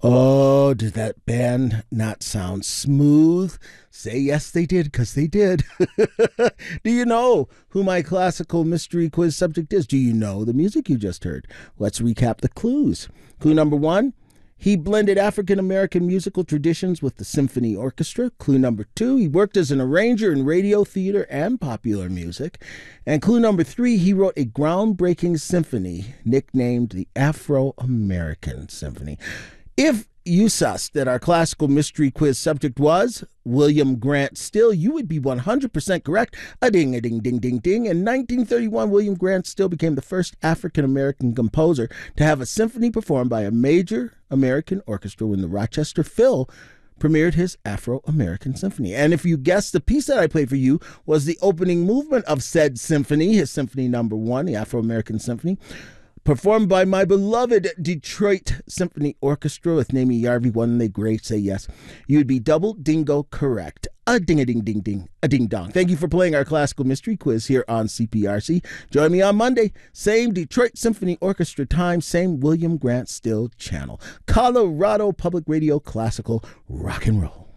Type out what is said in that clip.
Oh, did that band not sound smooth? Say yes, they did, because they did. Do you know who my classical mystery quiz subject is? Do you know the music you just heard? Let's recap the clues. Clue number one, he blended African American musical traditions with the symphony orchestra. Clue number two, he worked as an arranger in radio, theater, and popular music. And clue number three, he wrote a groundbreaking symphony nicknamed the Afro American Symphony. If you sussed that our classical mystery quiz subject was William Grant Still, you would be 100% correct. A ding, a ding, ding, ding, ding. In 1931, William Grant Still became the first African-American composer to have a symphony performed by a major American orchestra when the Rochester Phil premiered his Afro-American Symphony. And if you guessed, the piece that I played for you was the opening movement of said symphony, his symphony number one, the Afro-American Symphony, performed by my beloved Detroit Symphony Orchestra with Namie Yarvey, one they great say yes. You'd be double dingo correct. A ding a ding ding ding, a ding dong. Thank you for playing our classical mystery quiz here on CPRC. Join me on Monday, same Detroit Symphony Orchestra time, same William Grant Still channel. Colorado Public Radio Classical Rock and Roll.